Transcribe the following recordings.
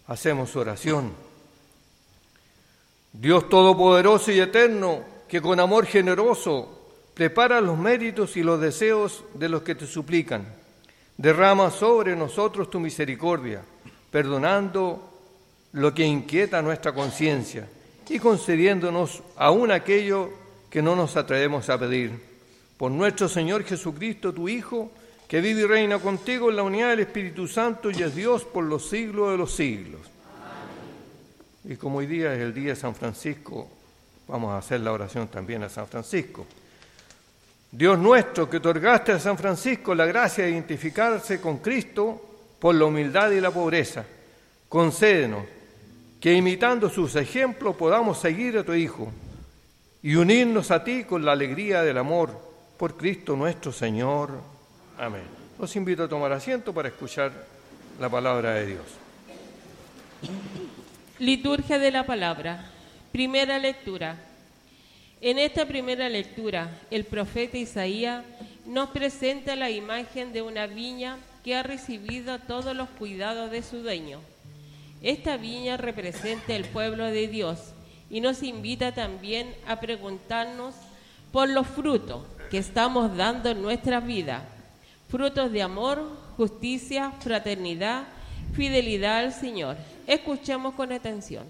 Hacemos oración. Dios Todopoderoso y Eterno, que con amor generoso prepara los méritos y los deseos de los que te suplican, derrama sobre nosotros tu misericordia, perdonando lo que inquieta nuestra conciencia y concediéndonos aún aquello que no nos atrevemos a pedir. Por nuestro Señor Jesucristo, tu Hijo, que vive y reina contigo en la unidad del Espíritu Santo y es Dios por los siglos de los siglos. Amén. Y como hoy día es el día de San Francisco, vamos a hacer la oración también a San Francisco. Dios nuestro, que otorgaste a San Francisco la gracia de identificarse con Cristo por la humildad y la pobreza, concédenos que imitando sus ejemplos podamos seguir a tu Hijo y unirnos a ti con la alegría del amor por Cristo nuestro Señor. Amén. Los invito a tomar asiento para escuchar la palabra de Dios. Liturgia de la palabra. Primera lectura. En esta primera lectura, el profeta Isaías nos presenta la imagen de una viña que ha recibido todos los cuidados de su dueño. Esta viña representa el pueblo de Dios y nos invita también a preguntarnos por los frutos que estamos dando en nuestras vidas. Frutos de amor, justicia, fraternidad, fidelidad al Señor. Escuchemos con atención.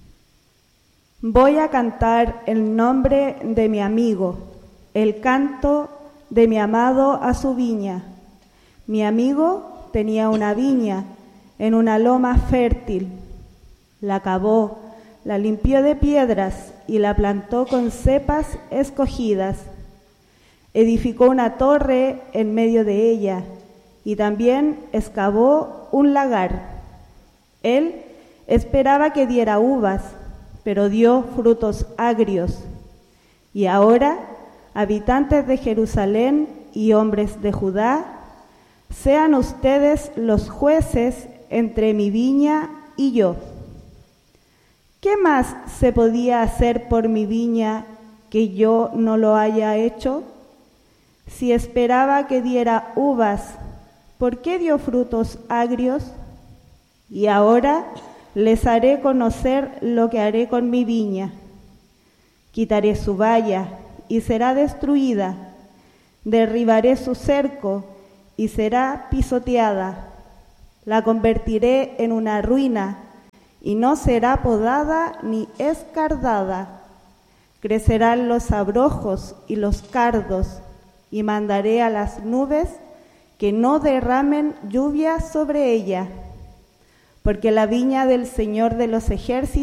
Voy a cantar el nombre de mi amigo, el canto de mi amado a su viña. Mi amigo tenía una viña en una loma fértil. La cavó, la limpió de piedras y la plantó con cepas escogidas. Edificó una torre en medio de ella y también excavó un lagar. Él esperaba que diera uvas, pero dio frutos agrios. Y ahora, habitantes de Jerusalén y hombres de Judá, sean ustedes los jueces entre mi viña y yo. ¿Qué más se podía hacer por mi viña que yo no lo haya hecho? Si esperaba que diera uvas, ¿por qué dio frutos agrios? Y ahora les haré conocer lo que haré con mi viña. Quitaré su valla y será destruida. Derribaré su cerco y será pisoteada. La convertiré en una ruina y no será podada ni escardada. Crecerán los abrojos y los cardos y mandaré a las nubes que no derramen lluvia sobre ella. Porque la viña del Señor de los ejércitos